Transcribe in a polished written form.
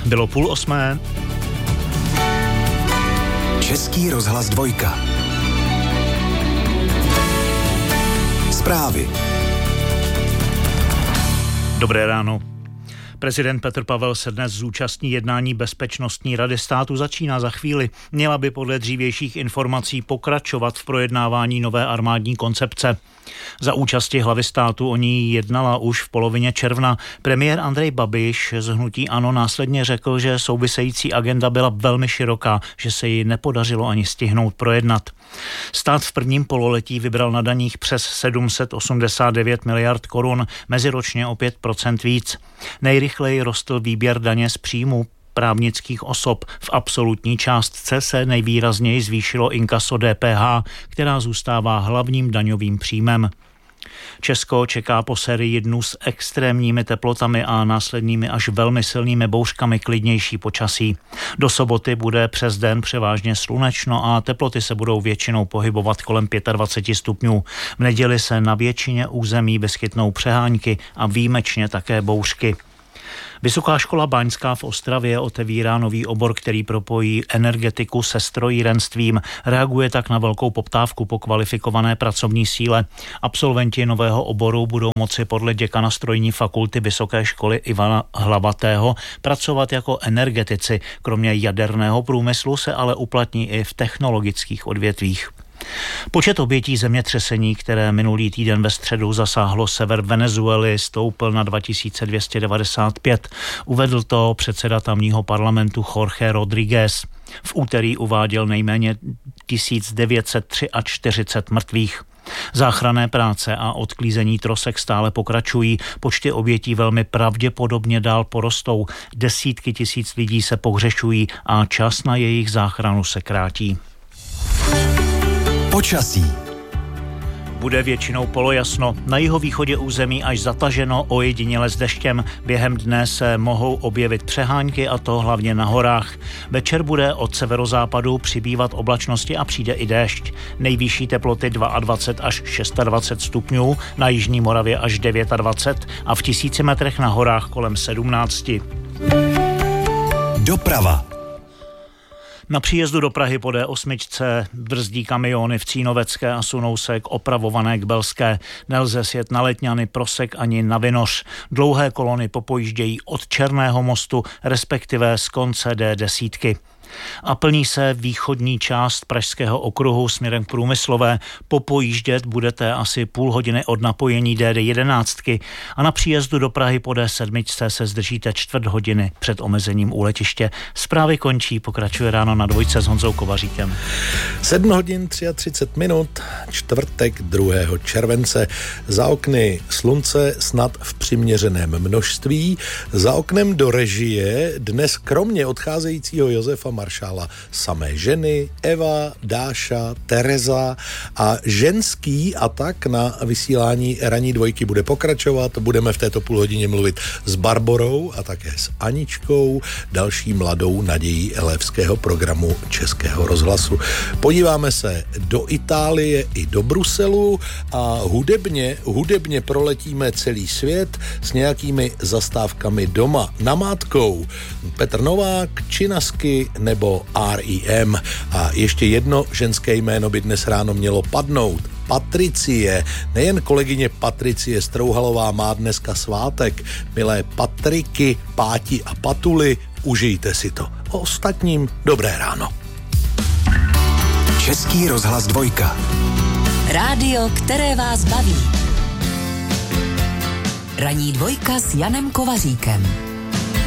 Bylo 7:30. Český rozhlas 2. Zprávy. Dobré ráno. Prezident Petr Pavel se dnes zúčastní jednání Bezpečnostní rady státu. Začíná za chvíli. Měla by podle dřívějších informací pokračovat v projednávání nové armádní koncepce. Za účasti hlavy státu o ní jednala už v polovině června. Premiér Andrej Babiš z hnutí ANO následně řekl, že související agenda byla velmi široká, že se ji nepodařilo ani stihnout projednat. Stát v prvním pololetí vybral na daních přes 789 miliard korun, meziročně o 5% víc. Nejrychleji rostl výběr daně z příjmu právnických osob. V absolutní částce se nejvýrazněji zvýšilo inkaso DPH, která zůstává hlavním daňovým příjmem. Česko čeká po sérii dnů s extrémními teplotami a následnými až velmi silnými bouřkami klidnější počasí. Do soboty bude přes den převážně slunečno a teploty se budou většinou pohybovat kolem 25 stupňů. V neděli se na většině území vyskytnou přehánky a výjimečně také bouřky. Vysoká škola báňská v Ostravě otevírá nový obor, který propojí energetiku se strojírenstvím. Reaguje tak na velkou poptávku po kvalifikované pracovní síle. Absolventi nového oboru budou moci podle děkana strojní fakulty Vysoké školy Ivana Hlavatého pracovat jako energetici. Kromě jaderného průmyslu se ale uplatní i v technologických odvětvích. Počet obětí zemětřesení, které minulý týden ve středu zasáhlo sever Venezuely, stoupl na 2295. Uvedl to předseda tamního parlamentu Jorge Rodríguez. V úterý uváděl nejméně 1943 mrtvých. Záchranné práce a odklízení trosek stále pokračují. Počty obětí velmi pravděpodobně dál porostou. Desítky tisíc lidí se pohřešují a čas na jejich záchranu se krátí. Počasí. Bude většinou polojasno, na jihovýchodě území až zataženo, ojediněle s deštěm. Během dne se mohou objevit přehánky, a to hlavně na horách. Večer bude od severozápadu přibývat oblačnosti a přijde i déšť. Nejvyšší teploty 22 až 26 stupňů, na jižní Moravě až 29 a v 1000 metrech na horách kolem 17. Doprava. Na příjezdu do Prahy po D8 brzdí kamiony v Cínovecké a sunou se k opravované Kbelské. Nelze sjet na Letňany, Prosek ani na Vinoř. Dlouhé kolony popojíždějí od Černého mostu, respektive z konce D10. A plní se východní část Pražského okruhu směrem k Průmyslové. Popojíždět budete asi půl hodiny od napojení D11 a na příjezdu do Prahy po D7 se zdržíte čtvrt hodiny před omezením u letiště. Zprávy končí, pokračuje ráno na 2 s Honzou Kovaříkem. 7 hodin 33 minut, čtvrtek 2. července. Za okny slunce snad v přiměřeném množství. Za oknem do režie dnes kromě odcházejícího Josefa Maršála samé ženy, Eva, Dáša, Tereza a ženský a tak na vysílání ranní 2 bude pokračovat. Budeme v této půlhodině mluvit s Barborou a také s Aničkou, další mladou nadějí elevského programu Českého rozhlasu. Podíváme se do Itálie i do Bruselu a hudebně proletíme celý svět s nějakými zastávkami doma. Namátkou Petr Novák, Činasky nebo R.E.M. A ještě jedno ženské jméno by dnes ráno mělo padnout. Patricie. Nejen kolegyně Patricie Strouhalová má dneska svátek. Milé Patriky, Páti a Patuly, užijte si to. O ostatním dobré ráno. Český rozhlas 2. Rádio, které vás baví. Ranní 2 s Janem Kovaříkem.